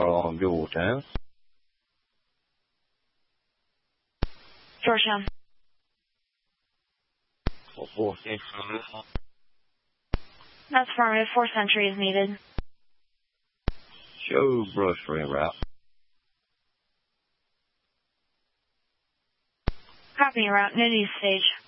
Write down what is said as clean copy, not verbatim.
from Georgetown. Georgetown. That's affirmative. 4th Century is needed. Show brush rim route. Copy route. Nitty stage.